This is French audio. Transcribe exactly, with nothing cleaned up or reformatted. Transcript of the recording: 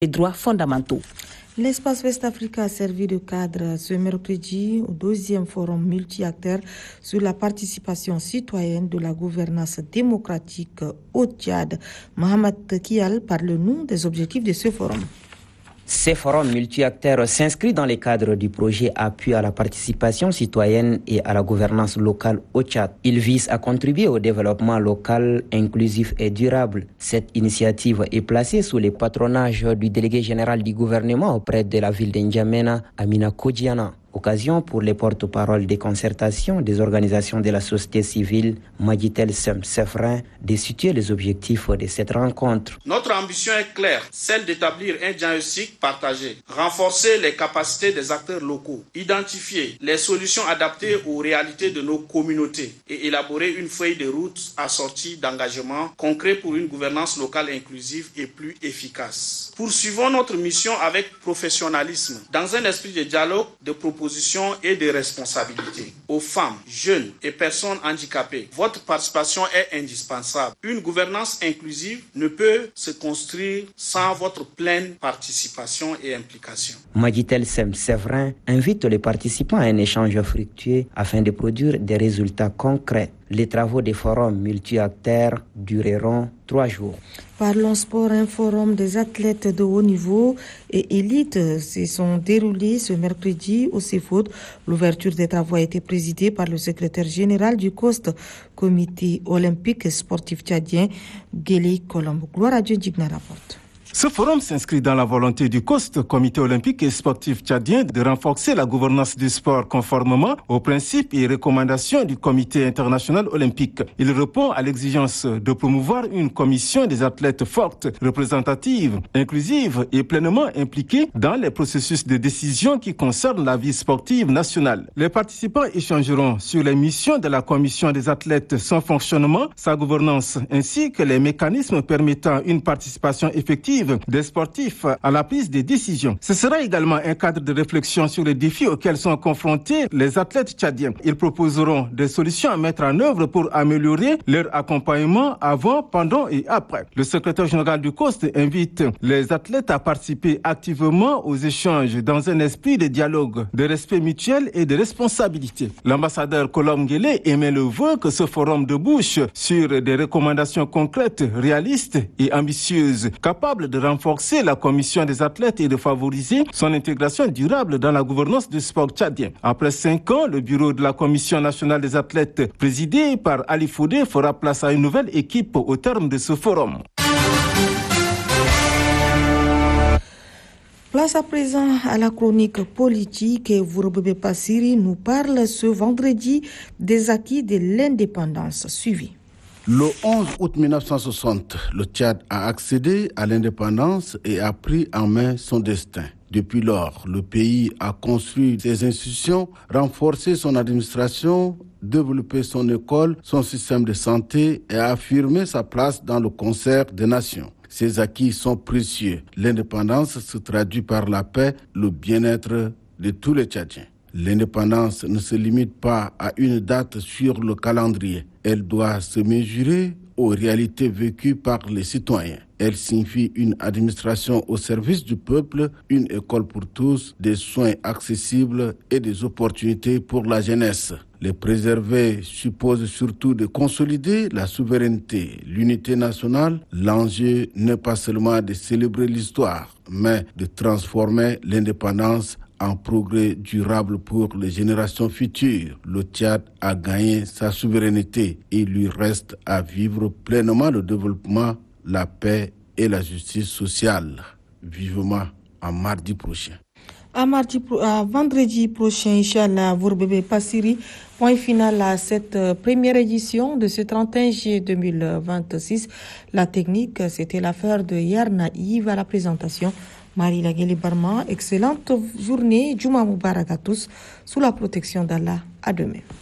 les droits fondamentaux. L'espace West Africa a servi de cadre ce mercredi au deuxième forum multi-acteurs sur la participation citoyenne de la gouvernance démocratique au Tchad. Mohamed Kial parle-nous des objectifs de ce forum. Ces forums multi-acteurs s'inscrivent dans le cadre du projet Appui à la participation citoyenne et à la gouvernance locale au Tchad. Il vise à contribuer au développement local, inclusif et durable. Cette initiative est placée sous le patronage du délégué général du gouvernement auprès de la ville d'Njamena, Amina Kodjiana. Occasion pour les porte-paroles des concertations des organisations de la société civile, Madjitel Sem-Sefrin, de situer les objectifs de cette rencontre. Notre ambition est claire, celle d'établir un diagnostic partagé, renforcer les capacités des acteurs locaux, identifier les solutions adaptées aux réalités de nos communautés et élaborer une feuille de route assortie d'engagements concrets pour une gouvernance locale inclusive et plus efficace. Poursuivons notre mission avec professionnalisme, dans un esprit de dialogue, de propositions et de responsabilités. Aux femmes, jeunes et personnes handicapées, votre participation est indispensable. Une gouvernance inclusive ne peut se construire sans votre pleine participation et implication. Madjitel Sem-Sefrin invite les participants à un échange fructueux afin de produire des résultats concrets. Les travaux des forums multi-acteurs dureront trois jours. Parlons sport, un forum des athlètes de haut niveau et élite se sont déroulés ce mercredi au Seafood. L'ouverture des travaux a été présidée par le secrétaire général du C O S T, Comité olympique et sportif tchadien, Guélé Colombo. Gloire à Dieu, Digna rapporte. Ce forum s'inscrit dans la volonté du C O S T, Comité olympique et sportif tchadien, de renforcer la gouvernance du sport conformément aux principes et recommandations du Comité international olympique. Il répond à l'exigence de promouvoir une commission des athlètes forte, représentative, inclusive et pleinement impliquée dans les processus de décision qui concernent la vie sportive nationale. Les participants échangeront sur les missions de la commission des athlètes, son fonctionnement, sa gouvernance, ainsi que les mécanismes permettant une participation effective des sportifs à la prise des décisions. Ce sera également un cadre de réflexion sur les défis auxquels sont confrontés les athlètes tchadiens. Ils proposeront des solutions à mettre en œuvre pour améliorer leur accompagnement avant, pendant et après. Le secrétaire général du C O S T invite les athlètes à participer activement aux échanges dans un esprit de dialogue, de respect mutuel et de responsabilité. L'ambassadeur Colombo Guélé émet le vœu que ce forum débouche sur des recommandations concrètes, réalistes et ambitieuses, capables de renforcer la commission des athlètes et de favoriser son intégration durable dans la gouvernance du sport tchadien. Après cinq ans, le bureau de la commission nationale des athlètes, présidé par Ali Foudé, fera place à une nouvelle équipe au terme de ce forum. Place à présent à la chronique politique et Vourbebe Passiri nous parle ce vendredi des acquis de l'indépendance. Suivi. Le onze août mille neuf cent soixante, le Tchad a accédé à l'indépendance et a pris en main son destin. Depuis lors, le pays a construit ses institutions, renforcé son administration, développé son école, son système de santé et a affirmé sa place dans le concert des nations. Ces acquis sont précieux. L'indépendance se traduit par la paix, le bien-être de tous les Tchadiens. L'indépendance ne se limite pas à une date sur le calendrier. Elle doit se mesurer aux réalités vécues par les citoyens. Elle signifie une administration au service du peuple, une école pour tous, des soins accessibles et des opportunités pour la jeunesse. Les préserver suppose surtout de consolider la souveraineté, l'unité nationale. L'enjeu n'est pas seulement de célébrer l'histoire, mais de transformer l'indépendance en progrès durable pour les générations futures. Le Tchad a gagné sa souveraineté et il lui reste à vivre pleinement le développement, la paix et la justice sociale. Vivement à mardi prochain. À, mardi, à vendredi prochain, Inch'Allah, Vourbebe Passiri. Point final à cette première édition de ce trente et un juillet deux mille vingt-six. La technique, c'était l'affaire de Yarna Yves à la présentation. Marie Lagueli Barma, excellente journée, Juma Moubarak à tous, sous la protection d'Allah. À demain.